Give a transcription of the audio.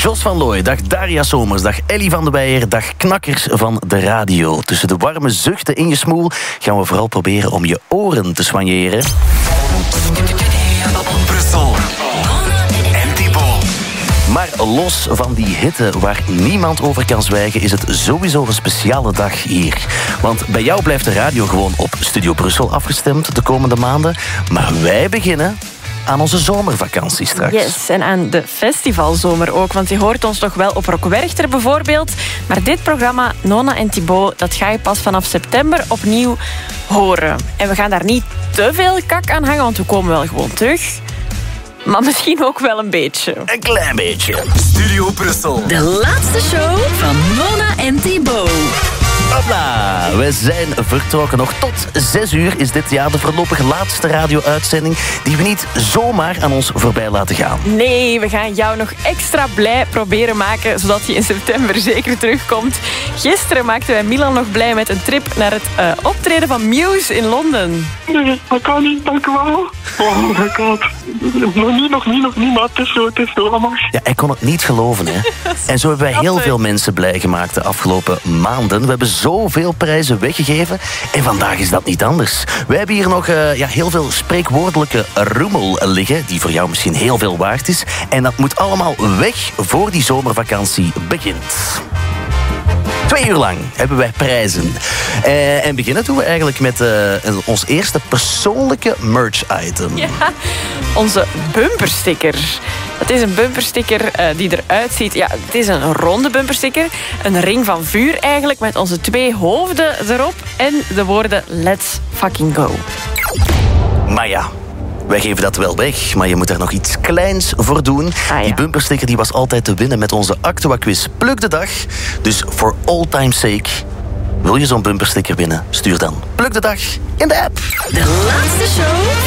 Jos van Looy, dag Daria Somers, dag Ellie van de Weijer, dag knakkers van de radio. Tussen de warme zuchten in je smoel gaan we vooral proberen om je oren te soigneren. Brussel. En Thibaut. Maar los van die hitte waar niemand over kan zwijgen, is het sowieso een speciale dag hier. Want bij jou blijft de radio gewoon op Studio Brussel afgestemd de komende maanden. Maar wij beginnen aan onze zomervakantie straks. Yes, en aan de festivalzomer ook. Want je hoort ons nog wel op Rock Werchter bijvoorbeeld. Maar dit programma, Nona en Thibaut, dat ga je pas vanaf september opnieuw horen. En we gaan daar niet te veel kak aan hangen, want we komen wel gewoon terug. Maar misschien ook wel een beetje. Een klein beetje. Studio Brussel. De laatste show van Nona en Thibaut. Hopla, we zijn vertrokken. Nog tot 6 uur is dit jaar de voorlopig laatste radio-uitzending die we niet zomaar aan ons voorbij laten gaan. Nee, we gaan jou nog extra blij proberen maken, zodat je in september zeker terugkomt. Gisteren maakten wij Milan nog blij met een trip naar het optreden van Muse in Londen. Nee, dat kan niet, dank u wel. Oh my god. Nog niet, maar het is zo allemaal. Ja, hij kon het niet geloven, hè. En zo hebben wij heel veel mensen blij gemaakt de afgelopen maanden. We hebben zoveel prijzen weggegeven en vandaag is dat niet anders. We hebben hier nog heel veel spreekwoordelijke rommel liggen, die voor jou misschien heel veel waard is. En dat moet allemaal weg voor die zomervakantie begint. 2 uur lang hebben wij prijzen. En beginnen doen we eigenlijk met ons eerste persoonlijke merch-item. Ja, onze bumpersticker. Het is een bumpersticker die eruit ziet. Ja, het is een ronde bumpersticker. Een ring van vuur eigenlijk, met onze 2 hoofden erop. En de woorden Let's fucking go. Maar ja, wij geven dat wel weg, maar je moet er nog iets kleins voor doen. Ja. Die bumpersticker die was altijd te winnen met onze Actua-quiz Pluk de Dag. Dus for all time's sake, wil je zo'n bumpersticker winnen? Stuur dan Pluk de Dag in de app. De laatste show